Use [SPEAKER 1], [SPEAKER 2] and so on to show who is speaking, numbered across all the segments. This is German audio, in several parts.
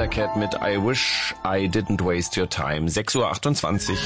[SPEAKER 1] Thundercat mit I Wish I Didn't Waste Your Time. 6:28 Uhr.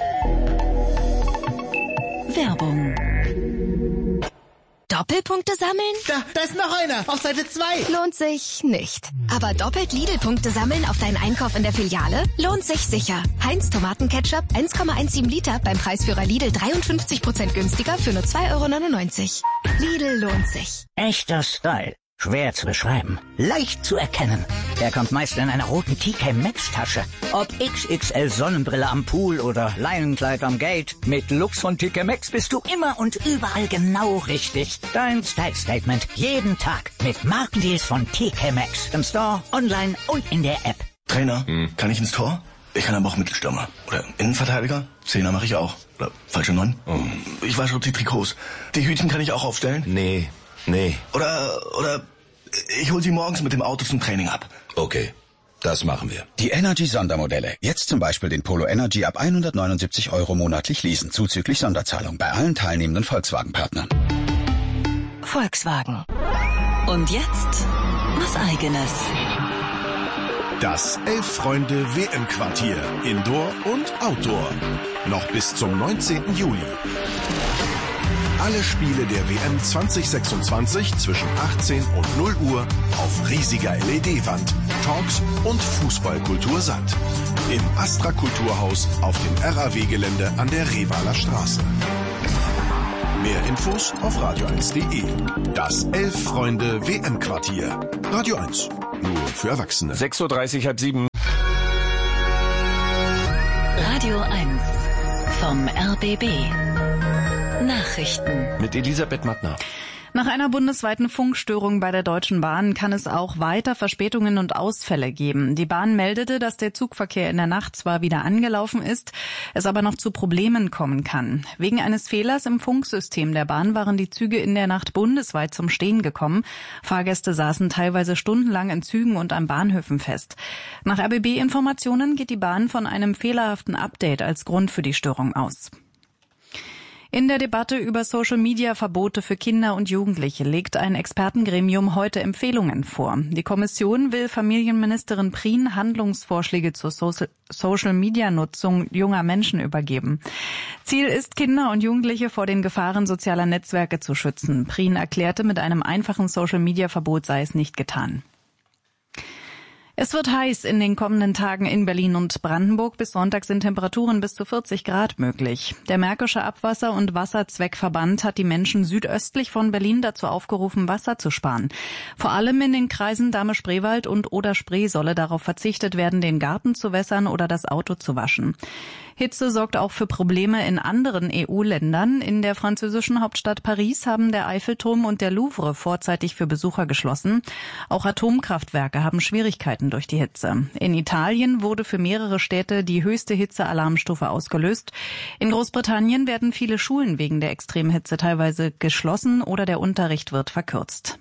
[SPEAKER 2] Werbung. Doppelpunkte sammeln?
[SPEAKER 3] Da ist noch einer, auf Seite 2.
[SPEAKER 2] Lohnt sich nicht. Aber doppelt Lidl-Punkte sammeln auf deinen Einkauf in der Filiale? Lohnt sich sicher. Heinz Tomatenketchup 1,17 Liter beim Preisführer Lidl 53% günstiger für nur 2,99 €. Lidl lohnt sich.
[SPEAKER 4] Echter Style. Schwer zu beschreiben. Leicht zu erkennen. Er kommt meist in einer roten TK Maxx Tasche. Ob XXL Sonnenbrille am Pool oder Leinenkleid am Gate. Mit Lux von TK Maxx bist du immer und überall genau richtig. Dein Style Statement jeden Tag mit Markendeals von TK Maxx. Im Store, online und in der App.
[SPEAKER 5] Trainer, kann ich ins Tor? Ich kann aber auch Mittelstürmer. Oder Innenverteidiger? Zehner mache ich auch. Oder falsche 9? Ich wasche die Trikots. Die Hütchen kann ich auch aufstellen?
[SPEAKER 1] Nee.
[SPEAKER 5] Oder ich hol sie morgens mit dem Auto zum Training ab.
[SPEAKER 6] Okay, das machen wir.
[SPEAKER 7] Die Energy-Sondermodelle. Jetzt zum Beispiel den Polo Energy ab 179 € monatlich leasen, zuzüglich Sonderzahlung bei allen teilnehmenden Volkswagen-Partnern.
[SPEAKER 2] Volkswagen. Und jetzt was Eigenes.
[SPEAKER 8] Das 11-Freunde-WM-Quartier. Indoor und Outdoor. Noch bis zum 19. Juli. Alle Spiele der WM 2026 zwischen 18 und 0 Uhr auf riesiger LED-Wand, Talks und Fußballkultur satt. Im Astra Kulturhaus auf dem RAW-Gelände an der Revaler Straße. Mehr Infos auf radio1.de. Das 11-Freunde-WM-Quartier. Radio 1. Nur für Erwachsene.
[SPEAKER 1] 6:30 Uhr, halb 7.
[SPEAKER 2] Radio 1 vom RBB. Nachrichten
[SPEAKER 1] Mit Elisabeth Mattner.
[SPEAKER 9] Nach einer bundesweiten Funkstörung bei der Deutschen Bahn kann es auch weiter Verspätungen und Ausfälle geben. Die Bahn meldete, dass der Zugverkehr in der Nacht zwar wieder angelaufen ist, es aber noch zu Problemen kommen kann. Wegen eines Fehlers im Funksystem der Bahn waren die Züge in der Nacht bundesweit zum Stehen gekommen. Fahrgäste saßen teilweise stundenlang in Zügen und an Bahnhöfen fest. Nach RBB-Informationen geht die Bahn von einem fehlerhaften Update als Grund für die Störung aus. In der Debatte über Social-Media-Verbote für Kinder und Jugendliche legt ein Expertengremium heute Empfehlungen vor. Die Kommission will Familienministerin Prien Handlungsvorschläge zur Social-Media-Nutzung junger Menschen übergeben. Ziel ist, Kinder und Jugendliche vor den Gefahren sozialer Netzwerke zu schützen. Prien erklärte, mit einem einfachen Social-Media-Verbot sei es nicht getan. Es wird heiß in den kommenden Tagen in Berlin und Brandenburg. Bis Sonntag sind Temperaturen bis zu 40 Grad möglich. Der Märkische Abwasser- und Wasserzweckverband hat die Menschen südöstlich von Berlin dazu aufgerufen, Wasser zu sparen. Vor allem in den Kreisen Dahme-Spreewald und Oder-Spree solle darauf verzichtet werden, den Garten zu wässern oder das Auto zu waschen. Hitze sorgt auch für Probleme in anderen EU-Ländern. In der französischen Hauptstadt Paris haben der Eiffelturm und der Louvre vorzeitig für Besucher geschlossen. Auch Atomkraftwerke haben Schwierigkeiten durch die Hitze. In Italien wurde für mehrere Städte die höchste Hitzealarmstufe ausgelöst. In Großbritannien werden viele Schulen wegen der Extremhitze teilweise geschlossen oder der Unterricht wird verkürzt.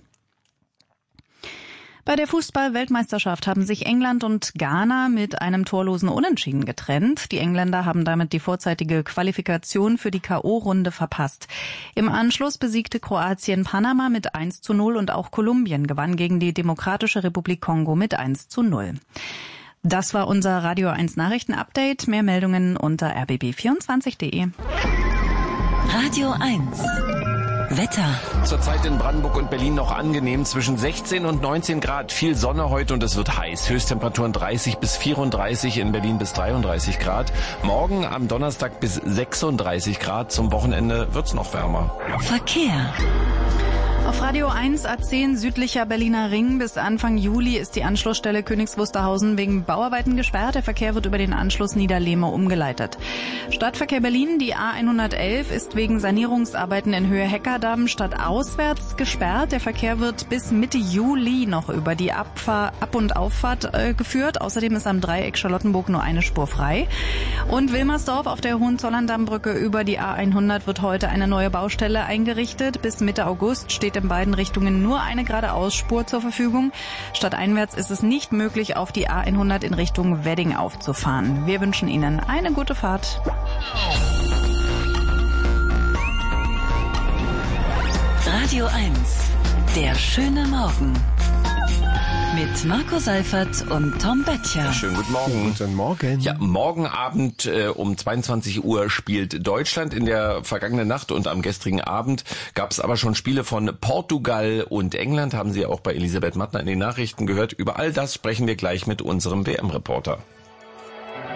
[SPEAKER 9] Bei der Fußball-Weltmeisterschaft haben sich England und Ghana mit einem torlosen Unentschieden getrennt. Die Engländer haben damit die vorzeitige Qualifikation für die K.O.-Runde verpasst. Im Anschluss besiegte Kroatien Panama mit 1:0 und auch Kolumbien gewann gegen die Demokratische Republik Kongo mit 1:0. Das war unser Radio 1 Nachrichten-Update. Mehr Meldungen unter rbb24.de.
[SPEAKER 2] Radio 1 Wetter.
[SPEAKER 1] Zurzeit in Brandenburg und Berlin noch angenehm, zwischen 16 und 19 Grad. Viel Sonne heute und es wird heiß. Höchsttemperaturen 30 bis 34, in Berlin bis 33 Grad. Morgen am Donnerstag bis 36 Grad. Zum Wochenende wird's noch wärmer.
[SPEAKER 2] Verkehr.
[SPEAKER 9] Auf Radio 1 A10 südlicher Berliner Ring bis Anfang Juli ist die Anschlussstelle Königs Wusterhausen wegen Bauarbeiten gesperrt. Der Verkehr wird über den Anschluss Niederlehme umgeleitet. Stadtverkehr Berlin, die A111 ist wegen Sanierungsarbeiten in Höhe Heckerdamm stadtauswärts gesperrt. Der Verkehr wird bis Mitte Juli noch über die Ab- und Auffahrt geführt. Außerdem ist am Dreieck Charlottenburg nur eine Spur frei. Und Wilmersdorf auf der Hohenzollern-Dammbrücke über die A100 wird heute eine neue Baustelle eingerichtet. Bis Mitte August steht in beiden Richtungen nur eine Geradeausspur zur Verfügung. Stadteinwärts ist es nicht möglich, auf die A100 in Richtung Wedding aufzufahren. Wir wünschen Ihnen eine gute Fahrt.
[SPEAKER 2] Radio 1, der schöne Morgen.
[SPEAKER 9] Mit Marco Seifert und Tom Böttcher.
[SPEAKER 1] Schönen guten Morgen.
[SPEAKER 10] Guten Morgen.
[SPEAKER 1] Ja, morgen Abend um 22 Uhr spielt Deutschland. In der vergangenen Nacht und am gestrigen Abend gab es aber schon Spiele von Portugal und England. Haben Sie auch bei Elisabeth Mattner in den Nachrichten gehört. Über all das sprechen wir gleich mit unserem WM-Reporter.